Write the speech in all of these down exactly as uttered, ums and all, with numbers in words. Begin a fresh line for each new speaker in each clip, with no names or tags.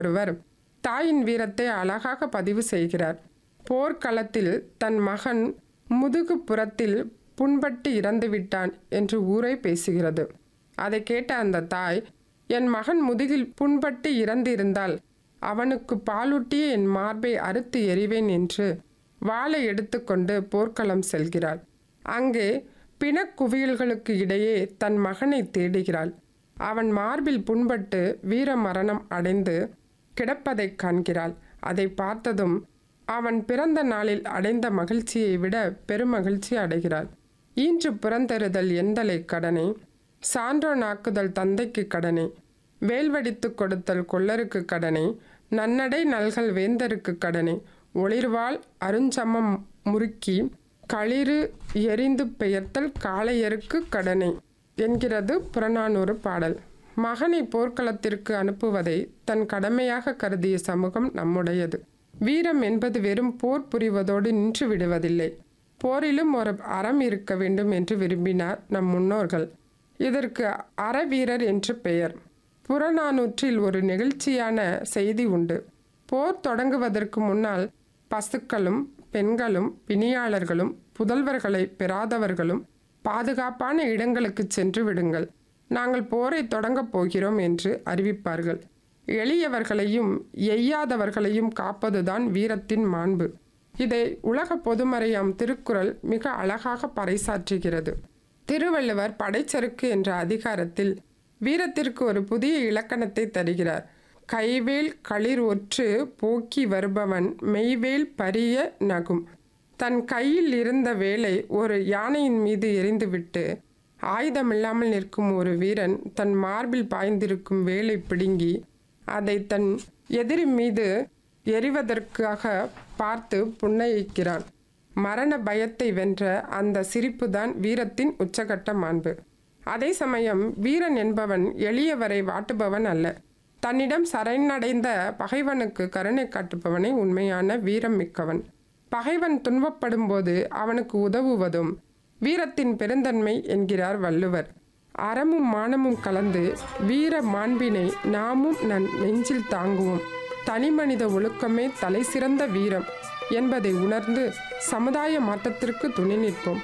ஒருவர் தாயின் வீரத்தை அழகாக பதிவு செய்கிறார். போர்க்களத்தில் தன் மகன் முதுகு புறத்தில் புண்பட்டு இறந்துவிட்டான் என்று ஊரே பேசுகிறது. அதை கேட்ட அந்த தாய், என் மகன் முதுகில் புண்பட்டு இறந்திருந்தால் அவனுக்கு பாலூட்டிய என் மார்பை அறுத்து எறிவேன் என்று வாளை எடுத்துக்கொண்டு போர்க்களம் செல்கிறாள். அங்கே பிணக்குவியல்களுக்கு இடையே தன் மகனை தேடுகிறாள். அவன் மார்பில் புண்பட்டு வீர மரணம் அடைந்து கிடப்பதை காண்கிறாள். அதை பார்த்ததும் அவன் பிறந்த நாளில் அடைந்த மகிழ்ச்சியை விட பெருமகிழ்ச்சி அடைகிறாள். ஈன்று புறந்தெறுதல் எந்தலை கடனை, சான்றோனாக்குதல் தந்தைக்கு கடனை, வேல்வடித்து கொடுத்தல் கொள்ளருக்கு கடனை, நன்னடை நல்கல் வேந்தருக்கு கடனை, ஒளிர்வாள் அருஞ்சமம் முறுக்கி களிறு எரிந்து பெயர்த்தல் காளையருக்கு கடனை என்கிறது புறநானூறு பாடல். மகனை போர்க்களத்திற்கு அனுப்புவதை தன் கடமையாக கருதிய சமூகம் நம்முடையது. வீரம் என்பது வெறும் போர் புரிவதோடு நின்று விடுவதில்லை. போரிலும் ஒரு அறம் இருக்க வேண்டும் என்று விரும்பினார் நம் முன்னோர்கள். இதற்கு அறவீரர் என்று பெயர். புறநானூற்றில் ஒரு நெகிழ்ச்சியான செய்தி உண்டு. போர் தொடங்குவதற்கு முன்னால் பசுக்களும் பெண்களும் பிணியாளர்களும் புதல்வர்களை பெறாதவர்களும் பாதுகாப்பான இடங்களுக்கு சென்று விடுங்கள், நாங்கள் போரை தொடங்கப் போகிறோம் என்று அறிவிப்பார்கள். எளியவர்களையும் எய்யாதவர்களையும் காப்பதுதான் வீரத்தின் மாண்பு. இதை உலக பொதுமறையாம் திருக்குறள் மிக அழகாக பறைசாற்றுகிறது. திருவள்ளுவர் படைச்சறுக்கு என்ற அதிகாரத்தில் வீரத்திற்கு ஒரு புதிய இலக்கணத்தை தருகிறார். கைவேல் களிர் ஒற்று போக்கி வருபவன் மெய்வேல் பரிய நகும். தன் கையில் இருந்த வேலை ஒரு யானையின் மீது எறிந்துவிட்டு ஆயுதமில்லாமல் நிற்கும் ஒரு வீரன் தன் மார்பில் பாய்ந்திருக்கும் வேலை பிடுங்கி அதை தன் எதிரி மீது எறிவதற்காக பார்த்து புன்னயிக்கிறான். மரண பயத்தை வென்ற அந்த சிரிப்புதான் வீரத்தின் உச்சகட்ட மாண்பு. அதே சமயம் வீரன் என்பவன் எளியவரை வாட்டுபவன் அல்ல. தன்னிடம் சரணடைந்த பகைவனுக்கு கருணை காட்டுபவனே உண்மையான வீரம் மிக்கவன். பகைவன் துன்பப்படும் போது அவனுக்கு உதவுவதும் வீரத்தின் பெருந்தன்மை என்கிறார் வள்ளுவர். அறமும் மானமும் கலந்து வீர மாண்பினை நாமும் நன் நெஞ்சில் தாங்குவோம். தனிமனித ஒழுக்கமே தலை சிறந்த வீரம் என்பதை உணர்ந்து சமுதாய மாற்றத்திற்கு துணை நிற்போம்.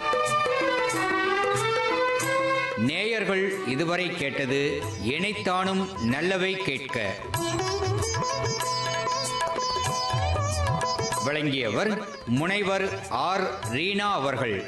நேயர்கள் இதுவரை கேட்டது இணைத்தானும் நல்லவை கேட்க. வழங்கியவர் முனைவர் ஆர் ரீனா அவர்கள்.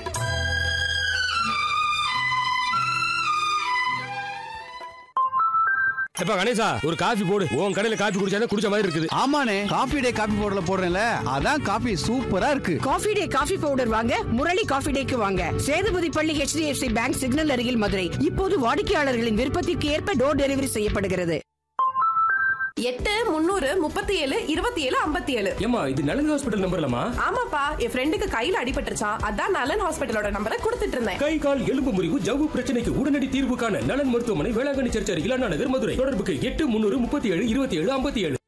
எப்ப கணேசா, ஒரு காபி போடு. உன் கடையில காபி குடிச்சா குடிச்ச மாதிரி இருக்குது.
ஆமாண்ணே, காபி டே காபி பவுடர்ல போடுறேன்ல, அதான் காபி சூப்பரா இருக்கு.
காபி டே காபி பவுடர் வாங்க முரளி காபி டேக்கு வாங்க. சேதுபதி பள்ளி H D F C bank signal அருகில் மதுரை. இப்போது வாடிக்கையாளர்களின் விருப்பத்திற்கு ஏற்ப டோர் டெலிவரி செய்யப்படுகிறது.
எட்டு முன்னூறு முப்பத்தி ஏழு இருபத்தி ஏழு ஐம்பத்தி ஏழு.
ஏமா, இது நலன் ஹாஸ்பிடல் நம்பர்லமா?
ஆமாப்பா, என் ஃப்ரெண்டுக்கு கையில அடிபட்டுருச்சான், அதான் நலன் ஹாஸ்பிடலோட நம்பரை கொடுத்துட்டு இருந்தேன்.
கை கால் எலும்பு முறிவு ஜவ்வு பிரச்சனைக்கு உடனடி தீர்வு காண நலன் மருத்துவமனை, வேளாங்கண்ணி சர்ச் அருகில், அண்ணா நகர், மதுரை. தொடர்புக்கு எட்டு முன்னூறு முப்பத்தி ஏழு இருபத்தி ஏழு ஐம்பத்தி ஏழு.